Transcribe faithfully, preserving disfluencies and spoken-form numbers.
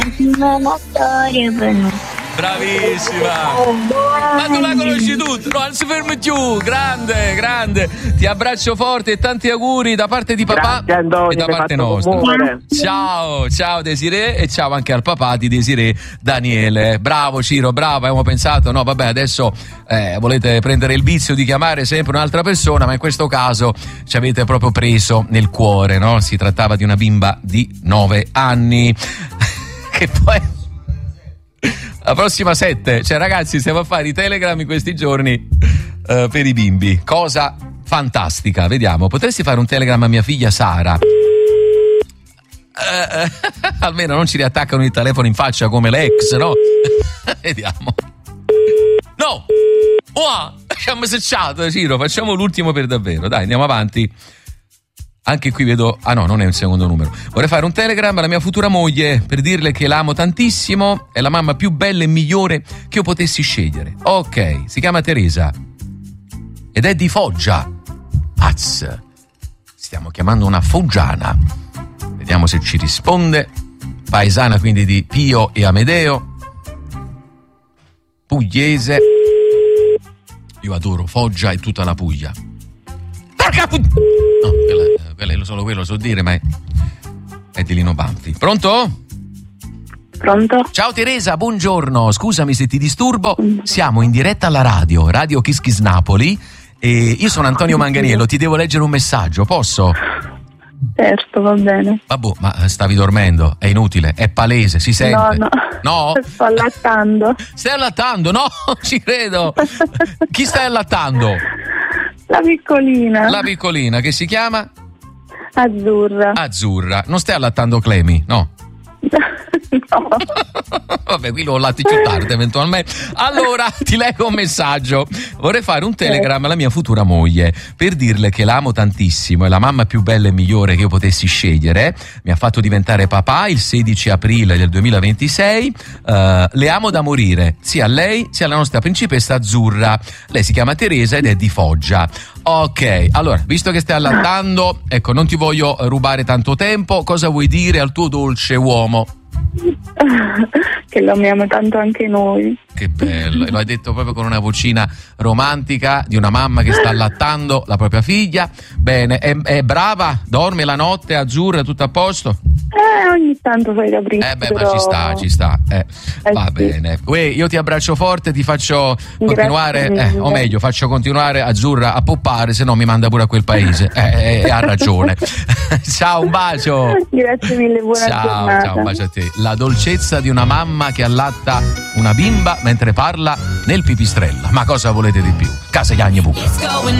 Una storia per noi. Bravissima! Ma tu la conosci tutta? No, non si fermi più! Grande, grande! Ti abbraccio forte e tanti auguri da parte di papà. Grazie, Antonio, e da parte nostra. Ciao, ciao Desiree e ciao anche al papà di Desiree, Daniele. Bravo Ciro, bravo, abbiamo pensato, no vabbè adesso eh, volete prendere il vizio di chiamare sempre un'altra persona, ma in questo caso ci avete proprio preso nel cuore, no? Si trattava di una bimba di nove anni. Che poi... La prossima sette, cioè ragazzi stiamo a fare i Telegram in questi giorni uh, per i bimbi, cosa fantastica, vediamo, potresti fare un Telegram a mia figlia Sara? Uh, uh, almeno non ci riattaccano il telefono in faccia come l'ex, no? Vediamo. No! Wow! Abbiamo secciato, Ciro, facciamo l'ultimo per davvero, dai andiamo avanti. Anche qui vedo, ah no, non è il secondo numero. Vorrei fare un Telegram alla mia futura moglie per dirle che la amo tantissimo, è la mamma più bella e migliore che io potessi scegliere. Ok, si chiama Teresa ed è di Foggia. Az, stiamo chiamando una foggiana. Vediamo se ci risponde. Paesana quindi di Pio e Amedeo. Pugliese. Io adoro Foggia e tutta la Puglia. Porca pu... No, quella, quella è solo quello so dire, ma è, è di Lino Banfi. Pronto? Pronto? Ciao Teresa, buongiorno. Scusami se ti disturbo. Siamo in diretta alla radio, Radio Kiss Kiss Napoli. E io sono Antonio Manganiello, ti devo leggere un messaggio, posso? Certo, va bene. Vabbè, ma stavi dormendo, è inutile, è palese, si sente. No, no. No? Sto allattando. Stai allattando? No, ci credo. Chi stai allattando? La piccolina. La piccolina, che si chiama? Azzurra. Azzurra. Non stai allattando Clemi, no? No. Vabbè, qui lo latti più tardi eventualmente. Allora ti leggo un messaggio. Vorrei fare un Telegram alla mia futura moglie per dirle che l'amo tantissimo, è la mamma più bella e migliore che io potessi scegliere. Mi ha fatto diventare papà il sedici aprile del duemilaventisei. uh, Le amo da morire, sia a lei sia alla nostra principessa Azzurra. Lei si chiama Teresa ed è di Foggia. Ok, allora, visto che stai allattando, ecco, non ti voglio rubare tanto tempo. Cosa vuoi dire al tuo dolce uomo? Che lo amiamo tanto anche noi. Che bello, e lo hai detto proprio con una vocina romantica di una mamma che sta allattando la propria figlia. Bene, è, è brava? Dorme la notte, Azzurra, tutto a posto? Eh, ogni tanto fai capricci. Eh beh, però... ma ci sta, ci sta. Eh, eh, va sì. bene. Uè, io ti abbraccio forte, ti faccio continuare, eh, o meglio, faccio continuare Azzurra a poppare, se no mi manda pure a quel paese. Eh, eh, ha ragione. Ciao, un bacio. Grazie mille, buona ciao, giornata. Ciao, un bacio a te. La dolcezza di una mamma che allatta una bimba mentre parla nel pipistrella. Ma cosa volete di più? Casa Iagni Pucca.